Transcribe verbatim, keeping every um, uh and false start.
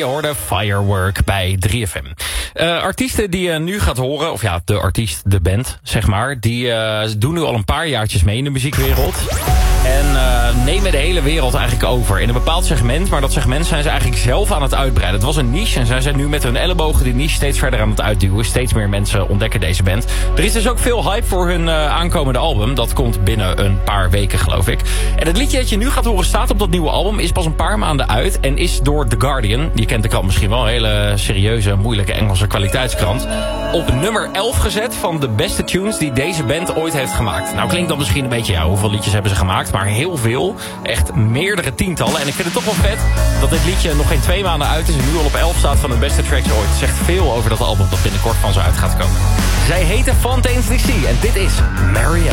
je hoorde Firework bij drie F M. Uh, artiesten die je nu gaat horen, of ja, de artiest, de band, zeg maar... die uh, doen nu al een paar jaartjes mee in de muziekwereld... En uh, nemen de hele wereld eigenlijk over. In een bepaald segment, maar dat segment zijn ze eigenlijk zelf aan het uitbreiden. Het was een niche en zij zijn nu met hun ellebogen die niche steeds verder aan het uitduwen. Steeds meer mensen ontdekken deze band. Er is dus ook veel hype voor hun uh, aankomende album. Dat komt binnen een paar weken, geloof ik. En het liedje dat je nu gaat horen staat op dat nieuwe album. Is pas een paar maanden uit en is door The Guardian, je kent de krant misschien wel, een hele serieuze, moeilijke Engelse kwaliteitskrant, op nummer elf gezet van de beste tunes die deze band ooit heeft gemaakt. Nou klinkt dat misschien een beetje, ja, hoeveel liedjes hebben ze gemaakt? Maar heel veel. Echt meerdere tientallen. En ik vind het toch wel vet dat dit liedje nog geen twee maanden uit is en nu al op elf staat van de beste tracks ooit. Het zegt veel over dat album dat binnenkort van ze uit gaat komen. Zij heten Fontaines D C en dit is Marianne.